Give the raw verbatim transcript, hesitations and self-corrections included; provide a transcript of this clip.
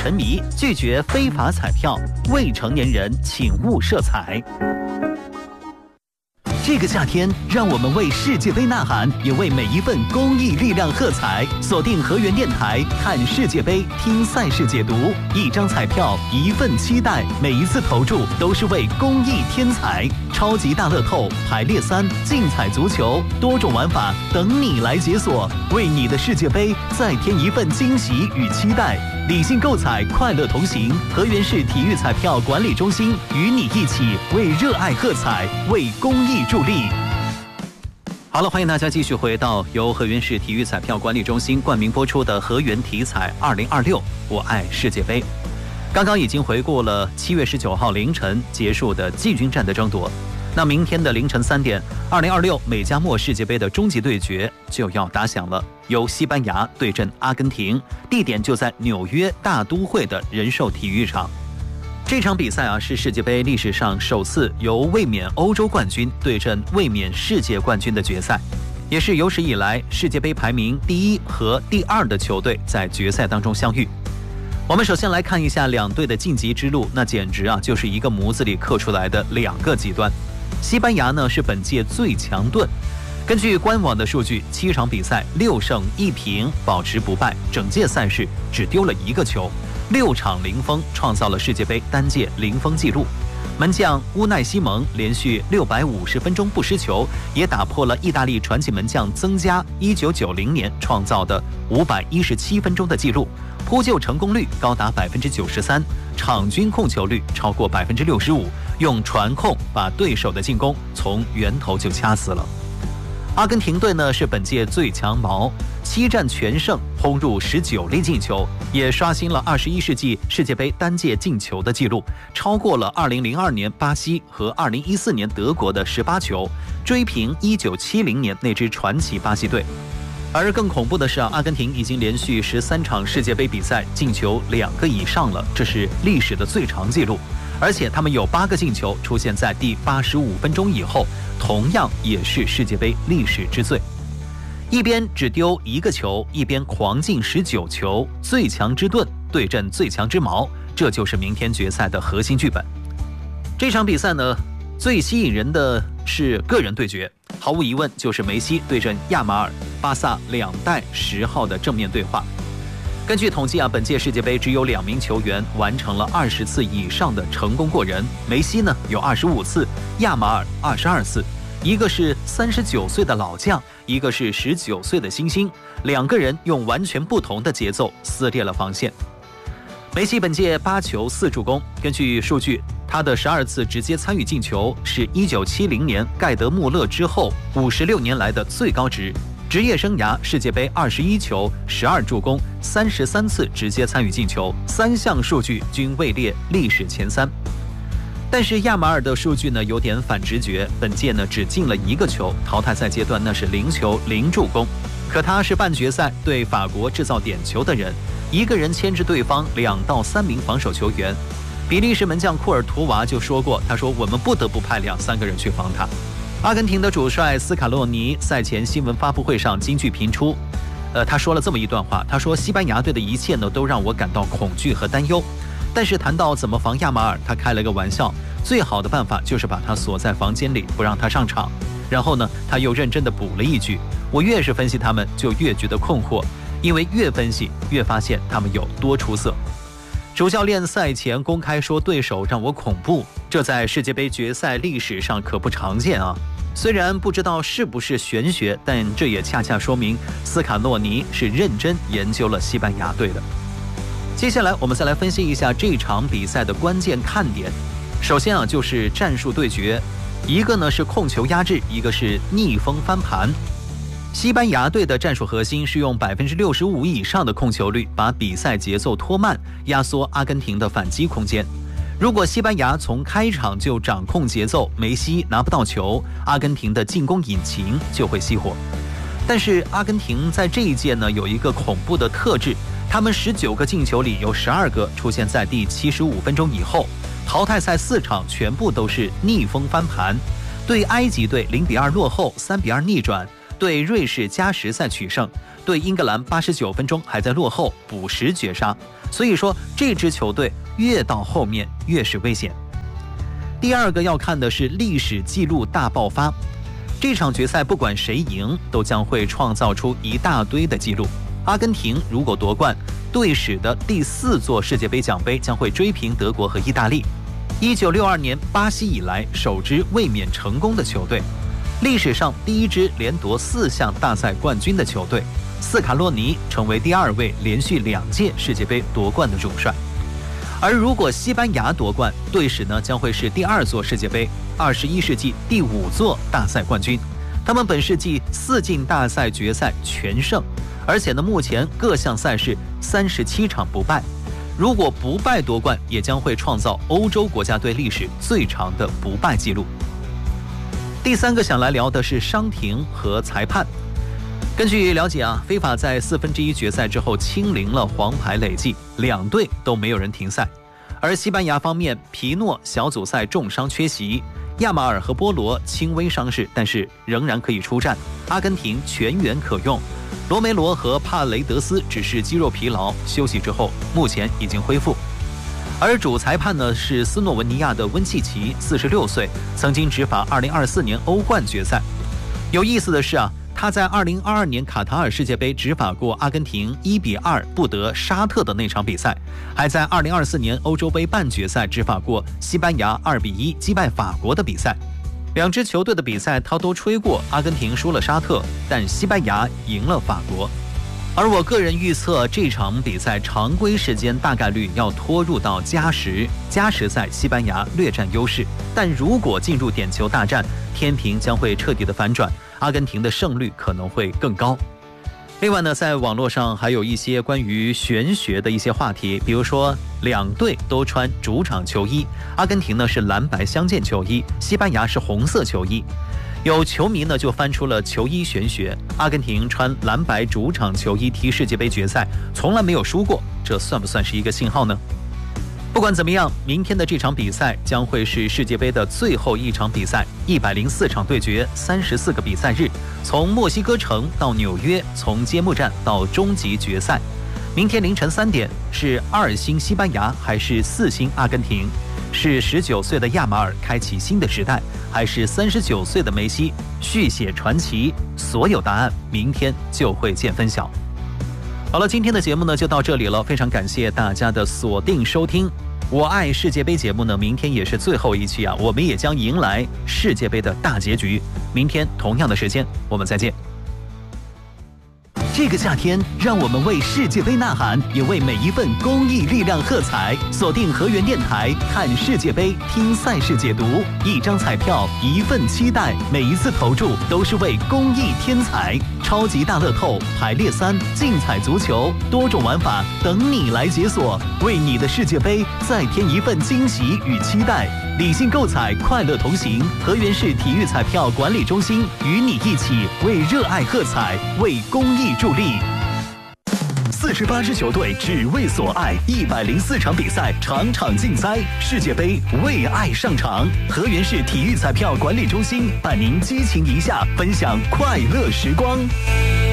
沉迷，拒绝非法彩票，未成年人请勿涉彩。这个夏天，让我们为世界杯呐喊，也为每一份公益力量喝彩。锁定河源电台，看世界杯，听赛事解读。一张彩票，一份期待，每一次投注都是为公益添彩。超级大乐透、排列三、竞彩足球，多种玩法等你来解锁，为你的世界杯再添一份惊喜与期待。理性购彩，快乐同行。河源市体育彩票管理中心与你一起为热爱喝彩，为公益助力。好了，欢迎大家继续回到由河源市体育彩票管理中心冠名播出的河源体彩二零二六我爱世界杯。刚刚已经回顾了七月十九号凌晨结束的季军战的争夺。那明天的凌晨三点，二零二六美加墨世界杯的终极对决就要打响了，由西班牙对阵阿根廷，地点就在纽约大都会的人寿体育场。这场比赛啊，是世界杯历史上首次由卫冕欧洲冠军对阵卫冕世界冠军的决赛，也是有史以来世界杯排名第一和第二的球队在决赛当中相遇。我们首先来看一下两队的晋级之路，那简直啊就是一个模子里刻出来的两个极端。西班牙呢是本届最强盾，根据官网的数据，七场比赛六胜一平，保持不败，整届赛事只丢了一个球，六场零封，创造了世界杯单届零封纪录。门将乌奈西蒙连续六百五十分钟不失球，也打破了意大利传奇门将曾加一九九零年创造的五百一十七分钟的纪录，扑救成功率高达百分之九十三，场均控球率超过百分之六十五，用传控把对手的进攻从源头就掐死了。阿根廷队呢是本届最强矛，七战全胜，轰入十九粒进球，也刷新了二十一世纪世界杯单届进球的纪录，超过了二零零二年巴西和二零一四年德国的十八球，追平一九七零年那支传奇巴西队。而更恐怖的是啊，阿根廷已经连续十三场世界杯比赛进球两个以上了，这是历史的最长纪录。而且他们有八个进球出现在第八十五分钟以后，同样也是世界杯历史之最。一边只丢一个球，一边狂进十九球，最强之盾对阵最强之矛，这就是明天决赛的核心剧本。这场比赛呢，最吸引人的是个人对决，毫无疑问就是梅西对阵亚马尔，巴萨两代十号的正面对话。根据统计啊，本届世界杯只有两名球员完成了二十次以上的成功过人，梅西呢有二十五次，亚马尔二十二次，一个是三十九岁的老将，一个是十九岁的新星，两个人用完全不同的节奏撕裂了防线。梅西本届八球四助攻，根据数据，他的十二次直接参与进球是一九七零年盖德穆勒之后五十六年来的最高值。职业生涯世界杯二十一球、十二助攻、三十三次直接参与进球，三项数据均位列历史前三。但是亚马尔的数据呢有点反直觉，本届呢只进了一个球，淘汰赛阶段那是零球零助攻。可他是半决赛对法国制造点球的人，一个人牵制对方两到三名防守球员。比利时门将库尔图瓦就说过，他说我们不得不派两三个人去防他。阿根廷的主帅斯卡洛尼赛前新闻发布会上金句频出，呃，他说了这么一段话，他说西班牙队的一切呢都让我感到恐惧和担忧，但是谈到怎么防亚马尔，他开了个玩笑，最好的办法就是把他锁在房间里，不让他上场。然后呢，他又认真地补了一句，我越是分析他们就越觉得困惑，因为越分析越发现他们有多出色。主教练赛前公开说对手让我恐怖，这在世界杯决赛历史上可不常见啊。虽然不知道是不是玄学，但这也恰恰说明斯卡洛尼是认真研究了西班牙队的。接下来我们再来分析一下这场比赛的关键看点。首先啊，就是战术对决，一个呢是控球压制，一个是逆风翻盘。西班牙队的战术核心是用百分之六十五以上的控球率把比赛节奏拖慢，压缩阿根廷的反击空间。如果西班牙从开场就掌控节奏，梅西拿不到球，阿根廷的进攻引擎就会熄火。但是阿根廷在这一届呢有一个恐怖的特质，他们十九个进球里有十二个出现在第七十五分钟以后，淘汰赛四场全部都是逆风翻盘。对埃及队零比二落后，三比二逆转；对瑞士加时赛取胜； 对英格兰八十九分钟还在落后，补时绝杀。所以说这支球队越到后面越是危险。第二个要看的是历史纪录大爆发。这场决赛不管谁赢，都将会创造出一大堆的记录。阿根廷如果夺冠，队史的第四座世界杯奖杯将会追平德国和意大利。一九六二年巴西以来首支卫冕成功的球队，历史上第一支连夺四项大赛冠军的球队。斯卡洛尼成为第二位连续两届世界杯夺冠的主帅。而如果西班牙夺冠，队史呢将会是第二座世界杯，二十一世纪第五座大赛冠军。他们本世纪四进大赛决赛全胜，而且呢目前各项赛事三十七场不败。如果不败夺冠，也将会创造欧洲国家队历史最长的不败纪录。第三个想来聊的是伤停和裁判。根据了解啊，非法在四分之一决赛之后清零了黄牌累计，两队都没有人停赛。而西班牙方面，皮诺小组赛重伤缺席，亚马尔和波罗轻微伤势，但是仍然可以出战。阿根廷全员可用，罗梅罗和帕雷德斯只是肌肉疲劳，休息之后目前已经恢复。而主裁判呢是斯洛文尼亚的温契奇，四十六岁，曾经执法二零二四年欧冠决赛。有意思的是啊，他在二零二二年卡塔尔世界杯执法过阿根廷一比二不得沙特的那场比赛，还在二零二四年欧洲杯半决赛执法过西班牙二比一击败法国的比赛。两支球队的比赛他都吹过，阿根廷输了沙特，但西班牙赢了法国。而我个人预测，这场比赛常规时间大概率要拖入到加时，加时赛西班牙略占优势，但如果进入点球大战，天平将会彻底的反转，阿根廷的胜率可能会更高。另外呢，在网络上还有一些关于玄学的一些话题，比如说两队都穿主场球衣，阿根廷呢是蓝白相间球衣，西班牙是红色球衣。有球迷呢就翻出了球衣玄学，阿根廷穿蓝白主场球衣踢世界杯决赛，从来没有输过，这算不算是一个信号呢？不管怎么样，明天的这场比赛将会是世界杯的最后一场比赛，一百零四场对决，三十四个比赛日，从墨西哥城到纽约，从揭幕战到终极决赛。明天凌晨三点，是二星西班牙还是四星阿根廷？是十九岁的亚马尔开启新的时代，还是三十九岁的梅西续写传奇？所有答案明天就会见分晓。好了，今天的节目呢就到这里了，非常感谢大家的锁定收听。我爱世界杯节目呢，明天也是最后一期啊，我们也将迎来世界杯的大结局。明天同样的时间，我们再见。 这个夏天，让我们为世界杯呐喊，也为每一份公益力量喝彩。锁定河源电台，看世界杯，听赛事解读。一张彩票，一份期待，每一次投注都是为公益添彩。超级大乐透、排列三、竞彩足球，多种玩法等你来解锁，为你的世界杯再添一份惊喜与期待。理性购彩，快乐同行。河源市体育彩票管理中心与你一起为热爱喝彩，为公益助力。四十八支球队只为所爱，一百零四场比赛，场场竞猜，世界杯为爱上场。河源市体育彩票管理中心伴您激情一下，分享快乐时光。